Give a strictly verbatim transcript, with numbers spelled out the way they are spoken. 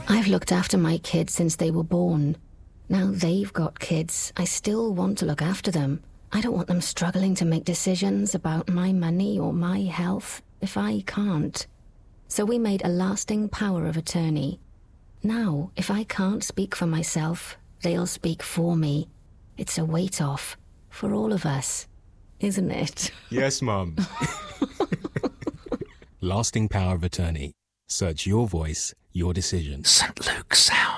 I've looked after my kids since they were born. Now they've got kids. I still want to look after them. I don't want them struggling to make decisions about my money or my health if I can't. So we made a lasting power of attorney. Now, if I can't speak for myself, they'll speak for me. It's a weight off for all of us, isn't it? Yes, Mum. Lasting power of attorney. Search your voice, your decision. Saint Luke's Sound.